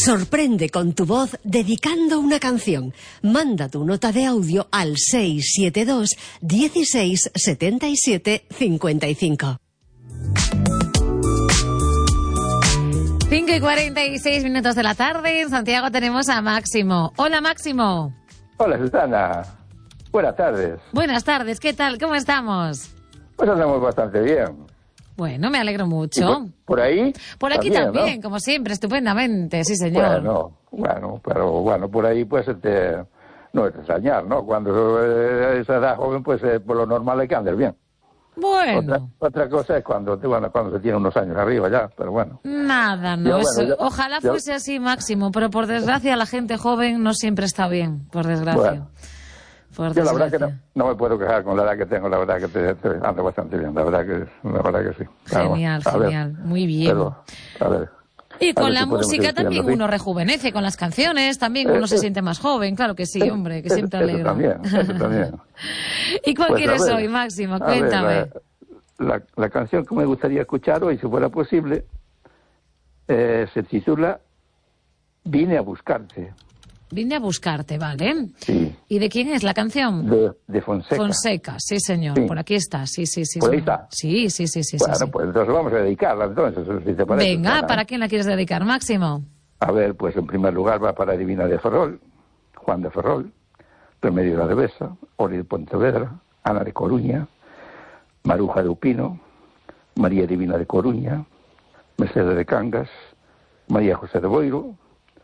Sorprende con tu voz dedicando una canción. Manda tu nota de audio al 672 16 77 55. 5:46 de la tarde. En Santiago tenemos a Máximo. Hola, Máximo. Hola, Susana. Buenas tardes. Buenas tardes. ¿Qué tal? ¿Cómo estamos? Pues andamos bastante bien. Bueno, me alegro mucho. ¿Por ahí? Por aquí también, ¿no? como siempre, estupendamente, sí, señor. Bueno, por ahí pues no es extrañar, ¿no? Cuando esa edad joven, pues por lo normal es que andes bien. Bueno. Otra cosa es cuando se tiene unos años arriba ya, pero bueno. Nada, no. Ojalá fuese así, Máximo, pero por desgracia la gente joven no siempre está bien, por desgracia. Bueno. Yo la verdad que no me puedo quejar con la edad que tengo, la verdad que ando bastante bien, la verdad que sí. Genial, genial, muy bien. Pero, a ver, y con la música también uno rejuvenece, con las canciones también uno se siente más joven, claro que sí, hombre, que siempre alegra. Eso también. ¿Y cuál quieres hoy, Máximo? Cuéntame. La canción que me gustaría escuchar hoy, si fuera posible, se titula Vine a buscarte. Vine a buscarte, ¿vale? Sí. ¿Y de quién es la canción? De Fonseca. Fonseca, sí, señor. Sí. Por aquí está, sí. ¿Por ahí está? Sí. Bueno, pues entonces vamos a dedicarla, entonces, si te parece. Venga, ¿para quién la quieres dedicar, Máximo? A ver, pues en primer lugar va para Divina de Ferrol, Juan de Ferrol, Remedio de Alavesa, Oli de Pontevedra, Ana de Coruña, Maruja de Upino, María Divina de Coruña, Mercedes de Cangas, María José de Boiro.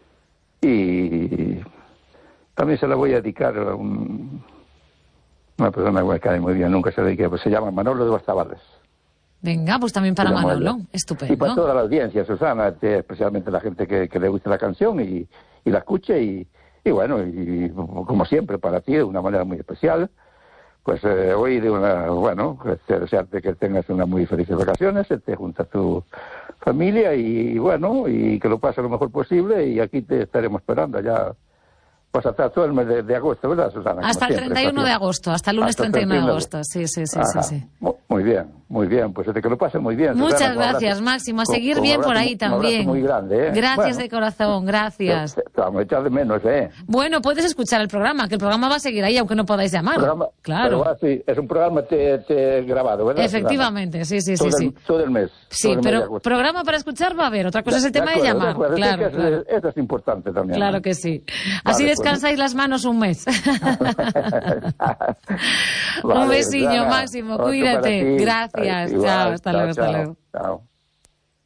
Y también se la voy a dedicar a una persona que me cae muy bien, nunca se la dediqué, pues se llama Manolo de Bastabarres. Venga, pues también para Manolo, estupendo. Y para toda la audiencia, Susana, especialmente la gente que le guste la canción y la escuche, y bueno, y como siempre, para ti, de una manera muy especial, pues hoy desearte que tengas unas muy felices vacaciones, te junta tu familia y bueno, y que lo pases lo mejor posible, y aquí te estaremos esperando ya. Pues hasta todo el mes de agosto, ¿verdad, Susana? Hasta el 31 de agosto, hasta el lunes 31 de agosto, sí. Muy bien, pues que lo pasen muy bien. Muchas Susana, gracias, Máximo, a seguir bien por ahí también. Un muy grande, ¿eh? Gracias de corazón, gracias. Te vamos a echar de menos, ¿eh? Bueno, puedes escuchar el programa, que el programa va a seguir ahí, aunque no podáis llamar. Claro. Pero, sí, es un programa grabado, ¿verdad? Efectivamente, sí. Todo el mes. Sí, pero programa para escuchar va a haber, otra cosa es el tema de llamar. Claro. Eso es importante también. Claro que sí. Así descansáis las manos un mes. Un besillo, Máximo, cuídate. Gracias. Chao, hasta luego. Chao.